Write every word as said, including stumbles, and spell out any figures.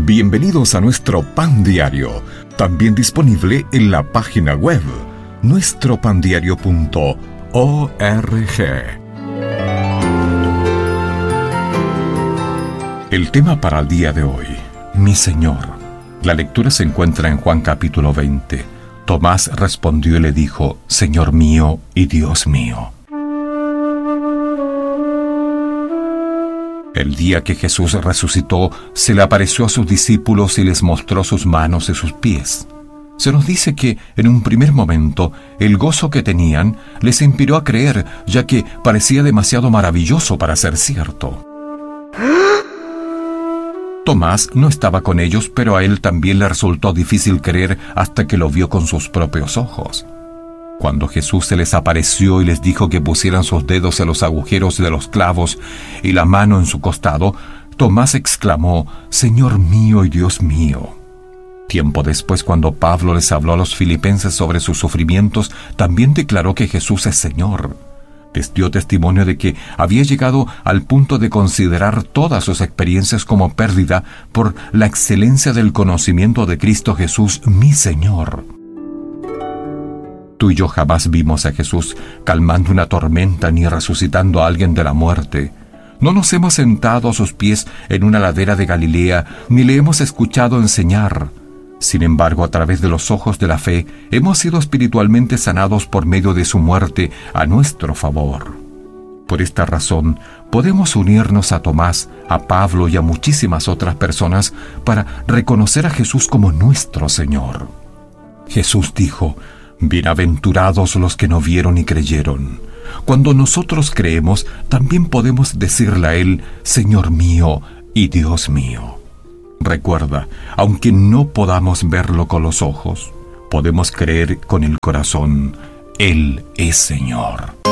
Bienvenidos a nuestro Pan Diario, también disponible en la página web nuestro pan diario punto org. El tema para el día de hoy, mi Señor. La lectura se encuentra en Juan capítulo veinte. Tomás respondió y le dijo, Señor mío y Dios mío. El día que Jesús resucitó, se le apareció a sus discípulos y les mostró sus manos y sus pies. Se nos dice que, en un primer momento, el gozo que tenían les inspiró a creer, ya que parecía demasiado maravilloso para ser cierto. Tomás no estaba con ellos, pero a él también le resultó difícil creer hasta que lo vio con sus propios ojos. Cuando Jesús se les apareció y les dijo que pusieran sus dedos en los agujeros de los clavos y la mano en su costado, Tomás exclamó, Señor mío y Dios mío. Tiempo después, cuando Pablo les habló a los filipenses sobre sus sufrimientos, también declaró que Jesús es Señor. Les dio testimonio de que había llegado al punto de considerar todas sus experiencias como pérdida por la excelencia del conocimiento de Cristo Jesús, mi Señor. Tú y yo jamás vimos a Jesús calmando una tormenta ni resucitando a alguien de la muerte. No nos hemos sentado a sus pies en una ladera de Galilea, ni le hemos escuchado enseñar. Sin embargo, a través de los ojos de la fe, hemos sido espiritualmente sanados por medio de su muerte a nuestro favor. Por esta razón, podemos unirnos a Tomás, a Pablo y a muchísimas otras personas para reconocer a Jesús como nuestro Señor. Jesús dijo, Bienaventurados los que no vieron y creyeron. Cuando nosotros creemos, también podemos decirle a Él, Señor mío y Dios mío. Recuerda, aunque no podamos verlo con los ojos, podemos creer con el corazón, Él es Señor.